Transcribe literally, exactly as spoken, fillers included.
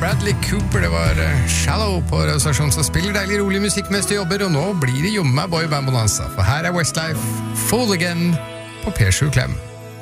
Bradley Cooper, det var Shallow på radiostasjonen som spiller deilig rolig musikk mens du jobber, og nå blir det jo meg boyband bonanza, for her er Westlife Fool Again på P sju Klem.